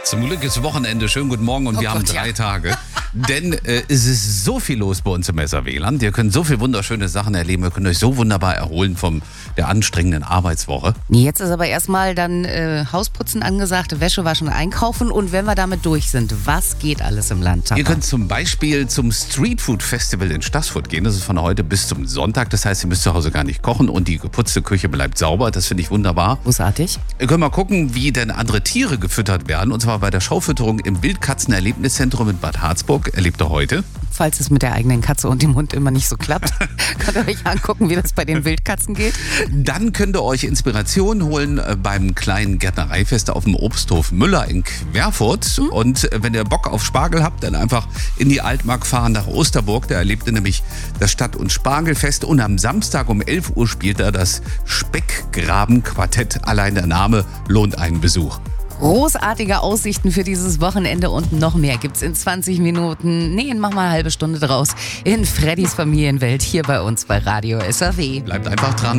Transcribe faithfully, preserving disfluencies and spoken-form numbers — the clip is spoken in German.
Zum Glück ist Wochenende. Schönen guten Morgen und Oh wir haben Gott, drei ja. Tage. Denn äh, es ist so viel los bei uns im S R W-Land. Ihr könnt so viele wunderschöne Sachen erleben. Ihr könnt euch so wunderbar erholen von der anstrengenden Arbeitswoche. Jetzt ist aber erstmal dann äh, Hausputzen angesagt, Wäsche waschen, einkaufen. Und wenn wir damit durch sind, was geht alles im Land? Tata? Ihr könnt zum Beispiel zum Streetfood Festival in Stassfurt gehen. Das ist von heute bis zum Sonntag. Das heißt, ihr müsst zu Hause gar nicht kochen und die geputzte Küche bleibt sauber. Das finde ich wunderbar. Großartig. Ihr könnt mal gucken, wie denn andere Tiere gefüttert werden. Und zwar bei der Schaufütterung im Wildkatzen-Erlebniszentrum in Bad Harzburg. Erlebt ihr heute. Falls es mit der eigenen Katze und dem Hund immer nicht so klappt, könnt ihr euch angucken, wie das bei den Wildkatzen geht. Dann könnt ihr euch Inspiration holen beim kleinen Gärtnereifest auf dem Obsthof Müller in Querfurt. Mhm. Und wenn ihr Bock auf Spargel habt, dann einfach in die Altmark fahren nach Osterburg. Da erlebt ihr nämlich das Stadt- und Spargelfest. Und am Samstag um elf Uhr spielt da das Speckgraben-Quartett. Allein der Name lohnt einen Besuch. Großartige Aussichten für dieses Wochenende und noch mehr gibt's in zwanzig Minuten. Nee, mach mal eine halbe Stunde draus in Freddys Familienwelt hier bei uns bei Radio S R W. Bleibt einfach dran.